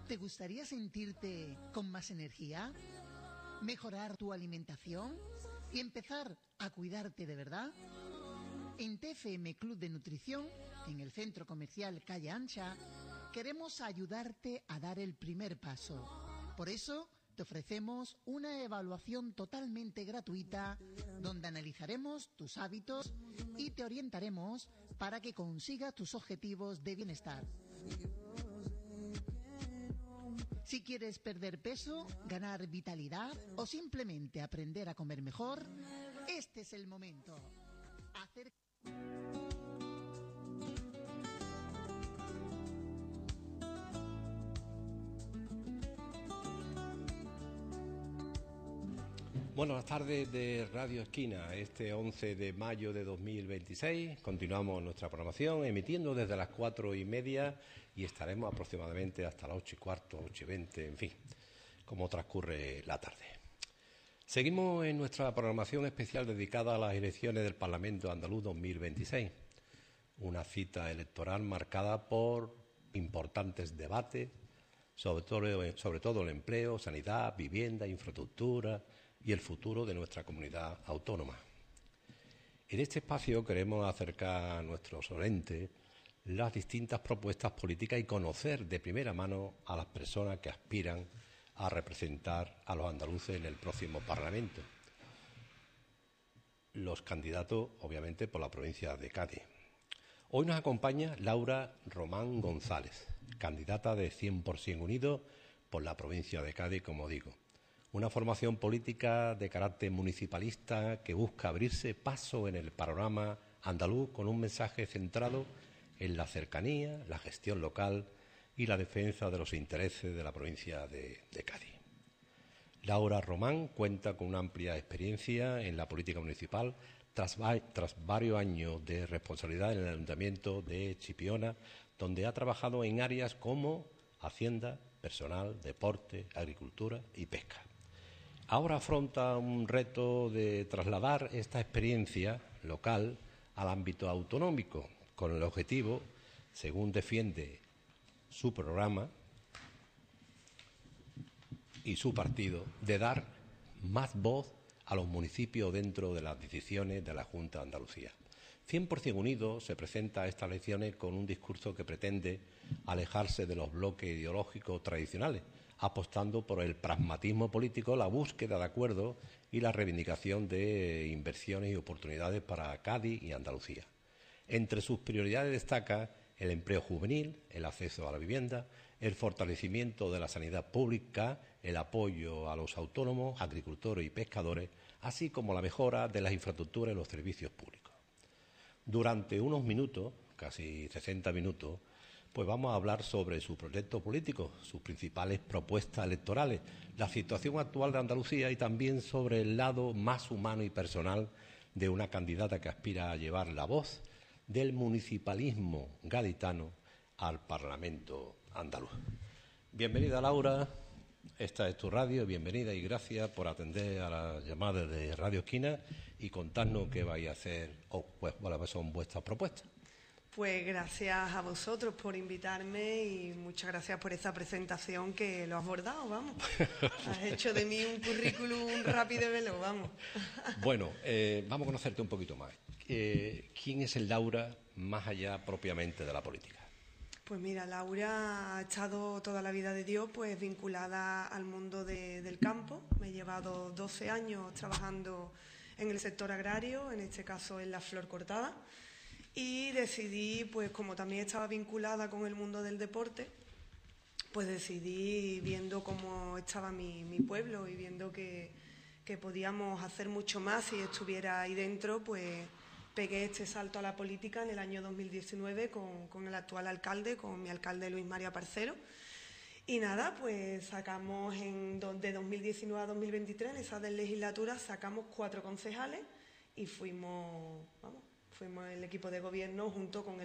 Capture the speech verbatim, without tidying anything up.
¿Te gustaría sentirte con más energía? ¿Mejorar tu alimentación? ¿Y empezar a cuidarte de verdad? En T F M Club de Nutrición, en el Centro Comercial Calle Ancha, queremos ayudarte a dar el primer paso. Por eso, te ofrecemos una evaluación totalmente gratuita donde analizaremos tus hábitos y te orientaremos para que consigas tus objetivos de bienestar. Si quieres perder peso, ganar vitalidad o simplemente aprender a comer mejor, este es el momento. Hacer... Buenas tardes de Radio Esquina, este once de mayo de dos mil veintiséis. Continuamos nuestra programación emitiendo desde las cuatro y media y estaremos aproximadamente hasta las ocho y cuarto, ocho y veinte, en fin, como transcurre la tarde. Seguimos en nuestra programación especial dedicada a las elecciones del Parlamento Andaluz dos mil veintiséis, una cita electoral marcada por importantes debates, sobre todo, sobre todo el empleo, sanidad, vivienda, infraestructura y el futuro de nuestra comunidad autónoma. En este espacio queremos acercar a nuestros oyentes las distintas propuestas políticas y conocer de primera mano a las personas que aspiran a representar a los andaluces en el próximo Parlamento. Los candidatos, obviamente, por la provincia de Cádiz. Hoy nos acompaña Laura Román González, candidata de cien por ciento Unidos por la provincia de Cádiz, como digo. Una formación política de carácter municipalista que busca abrirse paso en el panorama andaluz con un mensaje centrado en la cercanía, la gestión local y la defensa de los intereses de la provincia de, de Cádiz. Laura Román cuenta con una amplia experiencia en la política municipal tras, tras varios años de responsabilidad en el Ayuntamiento de Chipiona, donde ha trabajado en áreas como Hacienda, personal, deporte, agricultura y pesca. Ahora afronta un reto de trasladar esta experiencia local al ámbito autonómico, con el objetivo, según defiende su programa y su partido, de dar más voz a los municipios dentro de las decisiones de la Junta de Andalucía. cien por ciento Unidos se presenta a estas elecciones con un discurso que pretende alejarse de los bloques ideológicos tradicionales, apostando por el pragmatismo político, la búsqueda de acuerdos y la reivindicación de inversiones y oportunidades para Cádiz y Andalucía. Entre sus prioridades destaca el empleo juvenil, el acceso a la vivienda, el fortalecimiento de la sanidad pública, el apoyo a los autónomos, agricultores y pescadores, así como la mejora de las infraestructuras y los servicios públicos. Durante unos minutos, casi sesenta minutos, pues vamos a hablar sobre su proyecto político, sus principales propuestas electorales, la situación actual de Andalucía y también sobre el lado más humano y personal de una candidata que aspira a llevar la voz del municipalismo gaditano al Parlamento andaluz. Bienvenida, Laura. Esta es tu radio, bienvenida y gracias por atender a las llamadas de Radio Esquina y contarnos qué vais a hacer o pues, cuáles son vuestras propuestas. Pues gracias a vosotros por invitarme y muchas gracias por esta presentación que lo has bordado, vamos. Has hecho de mí un currículum rápido y veloz, vamos. Bueno, eh, vamos a conocerte un poquito más. Eh, ¿Quién es el Laura más allá propiamente de la política? Pues mira, Laura ha estado toda la vida de Dios pues vinculada al mundo de, del campo. Me he llevado doce años trabajando en el sector agrario, en este caso en la flor cortada. Y decidí, pues como también estaba vinculada con el mundo del deporte, pues decidí, viendo cómo estaba mi, mi pueblo y viendo que, que podíamos hacer mucho más si estuviera ahí dentro, pues pegué este salto a la política en el año dos mil diecinueve con, con el actual alcalde, con mi alcalde Luis María Parcero. Y nada, pues sacamos en, de dos mil diecinueve a dos mil veintitrés, en esa legislatura, sacamos cuatro concejales y fuimos, vamos, fuimos el equipo de gobierno junto con el